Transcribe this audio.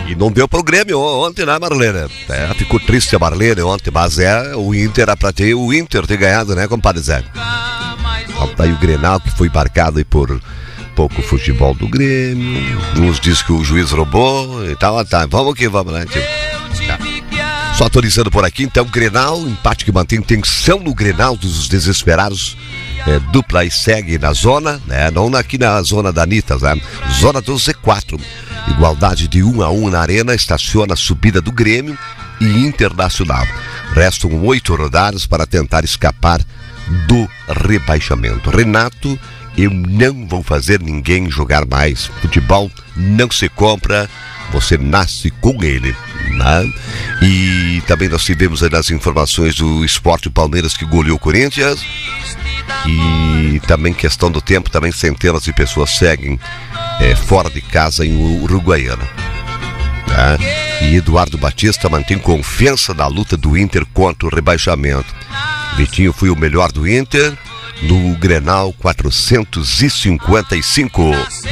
E não deu pro Grêmio ontem, né, Marlene? Ficou triste a Marlene ontem, mas o Inter era pra ter ganhado, né, compadre Zé? Tá aí o Grenal, que foi marcado aí por pouco futebol do Grêmio. Uns dizem que o juiz roubou e tal. Tá, vamos que vamos, né? Tá. Só atualizando por aqui, então, Grenal, empate que mantém tensão no Grenal dos desesperados. Dupla e segue na zona, né? Não aqui na zona da Anitta, né? Zona do Z4. Igualdade de 1-1 na arena, estaciona a subida do Grêmio e Internacional. Restam 8 rodadas para tentar escapar do rebaixamento. Renato, eu não vou fazer ninguém jogar mais. Futebol não se compra, você nasce com ele, né? E também nós tivemos aí nas informações do Sport Palmeiras que goleou o Corinthians. E também questão do tempo, também centenas de pessoas seguem fora de casa em Uruguaiana, tá? E Eduardo Batista mantém confiança na luta do Inter contra o rebaixamento. Vitinho foi o melhor do Inter no Grenal 455.